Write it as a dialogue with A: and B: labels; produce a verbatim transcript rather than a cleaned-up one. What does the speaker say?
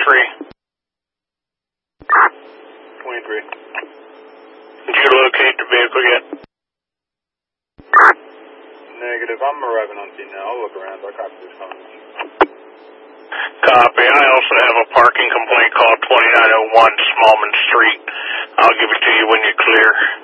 A: twenty-three.
B: twenty-three.
A: Did you locate the vehicle yet?
B: Negative. I'm arriving on scene now. I'll look around. I'll copy this phone.
A: Copy. I also have a parking complaint called twenty-nine oh one Smallman Street. I'll give it to you when you're clear.